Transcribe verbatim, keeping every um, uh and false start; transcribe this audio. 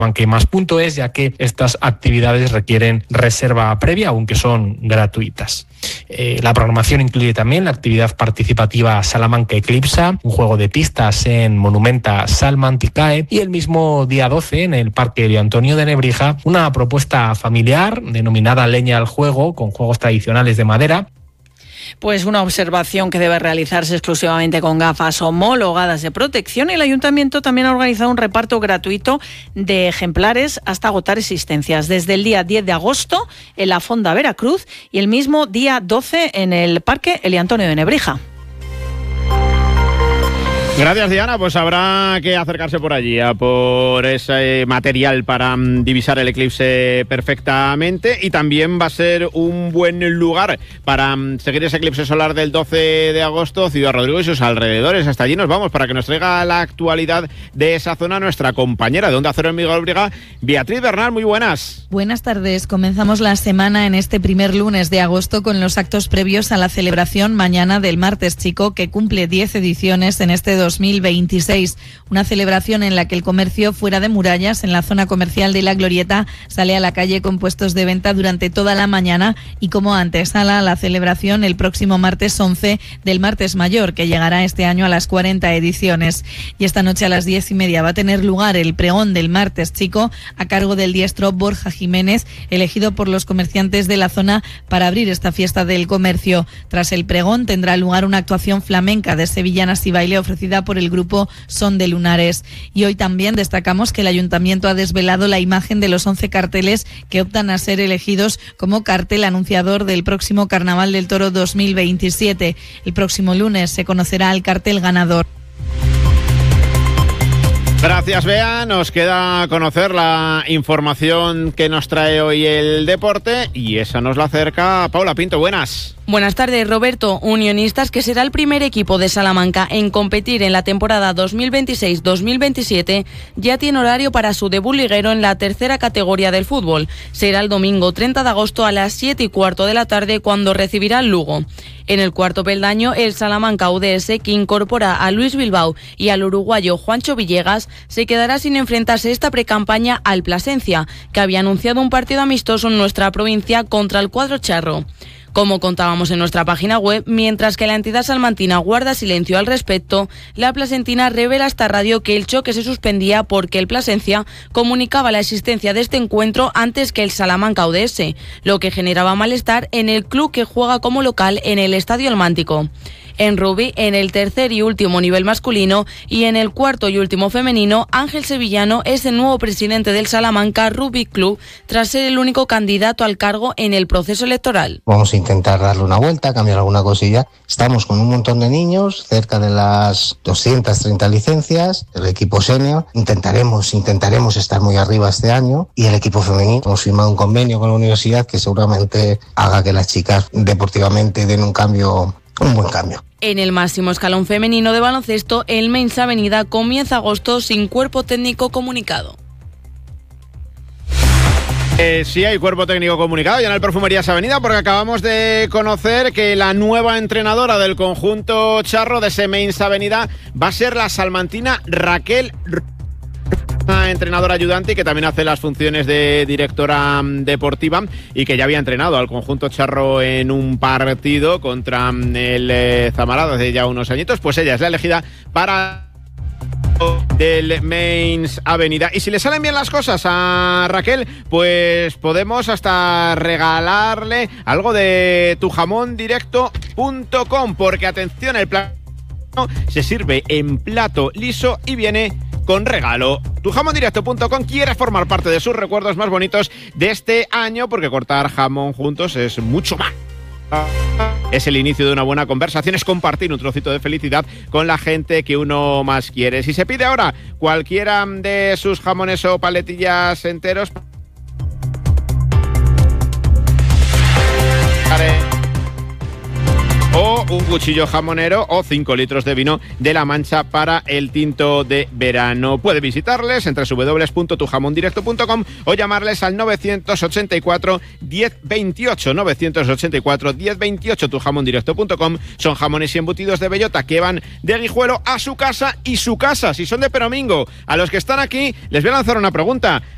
Salamanca-más.es, ya que estas actividades requieren reserva previa, aunque son gratuitas. Eh, la programación incluye también la actividad participativa Salamanca Eclipsa, un juego de pistas en Monumenta Salmanticae, y el mismo día doce en el Parque Elio Antonio de Nebrija, una propuesta familiar denominada Leña al Juego, con juegos tradicionales de madera. Pues una observación que debe realizarse exclusivamente con gafas homologadas de protección. El Ayuntamiento también ha organizado un reparto gratuito de ejemplares hasta agotar existencias, desde el día diez de agosto en la Fonda Veracruz y el mismo día doce en el Parque Elio Antonio de Nebrija. Gracias, Diana. Pues habrá que acercarse por allí a por ese material para um, divisar el eclipse perfectamente, y también va a ser un buen lugar para um, seguir ese eclipse solar del doce de agosto, Ciudad Rodrigo y sus alrededores. Hasta allí nos vamos para que nos traiga la actualidad de esa zona nuestra compañera de Onda Cero en Miguelbriga, Beatriz Bernal. Muy buenas. Buenas tardes. Comenzamos la semana en este primer lunes de agosto con los actos previos a la celebración mañana del Martes Chico, que cumple diez ediciones en este dos mil veintiséis. Una celebración en la que el comercio fuera de murallas en la zona comercial de La Glorieta sale a la calle con puestos de venta durante toda la mañana, y como antesala a la celebración el próximo martes once del Martes Mayor, que llegará este año a las cuarenta ediciones. Y esta noche a las diez y media va a tener lugar el pregón del Martes Chico a cargo del diestro Borja Jiménez, elegido por los comerciantes de la zona para abrir esta fiesta del comercio. Tras el pregón tendrá lugar una actuación flamenca de sevillanas y baile ofrecida por el grupo Son de Lunares. Y hoy también destacamos que el Ayuntamiento ha desvelado la imagen de los once carteles que optan a ser elegidos como cartel anunciador del próximo Carnaval del Toro dos mil veintisiete. El próximo lunes se conocerá el cartel ganador. Gracias, Bea. Nos queda conocer la información que nos trae hoy el deporte, y esa nos la acerca Paula Pinto. Buenas. Buenas tardes, Roberto. Unionistas, que será el primer equipo de Salamanca en competir en la temporada dos mil veintiséis dos mil veintisiete, ya tiene horario para su debut liguero en la tercera categoría del fútbol. Será el domingo treinta de agosto a las siete y cuarto de la tarde, cuando recibirá el Lugo. En el cuarto peldaño, el Salamanca U D S, que incorpora a Luis Bilbao y al uruguayo Juancho Villegas, se quedará sin enfrentarse esta precampaña al Plasencia, que había anunciado un partido amistoso en nuestra provincia contra el cuadro charro. Como contábamos en nuestra página web, mientras que la entidad salmantina guarda silencio al respecto, la plasentina revela a esta radio que el choque se suspendía porque el Plasencia comunicaba la existencia de este encuentro antes que el Salamanca U D S, lo que generaba malestar en el club, que juega como local en el Estadio Almántico. En rugby, en el tercer y último nivel masculino y en el cuarto y último femenino, Ángel Sevillano es el nuevo presidente del Salamanca Rugby Club, tras ser el único candidato al cargo en el proceso electoral. Vamos a intentar darle una vuelta, cambiar alguna cosilla. Estamos con un montón de niños, cerca de las doscientas treinta licencias, el equipo senior. Intentaremos, intentaremos estar muy arriba este año, y el equipo femenino. Hemos firmado un convenio con la universidad que seguramente haga que las chicas deportivamente den un cambio, un buen cambio. En el máximo escalón femenino de baloncesto, el Mains Avenida comienza agosto sin cuerpo técnico comunicado. Eh, sí hay cuerpo técnico comunicado ya en el Perfumerías Avenida, porque acabamos de conocer que la nueva entrenadora del conjunto charro de ese Mains Avenida va a ser la salmantina Raquel, una entrenadora ayudante, y que también hace las funciones de directora deportiva, y que ya había entrenado al conjunto charro en un partido contra el eh, Zamarado hace ya unos añitos. Pues ella es la elegida para del Mains Avenida. Y si le salen bien las cosas a Raquel, pues podemos hasta regalarle algo de tu jamón directo punto com, porque atención, el plato se sirve en plato liso y viene con regalo. tu jamón directo punto com quiere formar parte de sus recuerdos más bonitos de este año, porque cortar jamón juntos es mucho más. Es el inicio de una buena conversación, es compartir un trocito de felicidad con la gente que uno más quiere. Si se pide ahora cualquiera de sus jamones o paletillas enteros, o un cuchillo jamonero, o cinco litros de vino de La Mancha para el tinto de verano. Puede visitarles en doble u doble u doble u punto tu jamón directo punto com o llamarles al novecientos ochenta y cuatro diez veintiocho, novecientos ochenta y cuatro diez veintiocho. tu jamón directo punto com. Son jamones y embutidos de bellota que van de Guijuelo a su casa y su casa, si son de Peromingo. A los que están aquí les voy a lanzar una pregunta.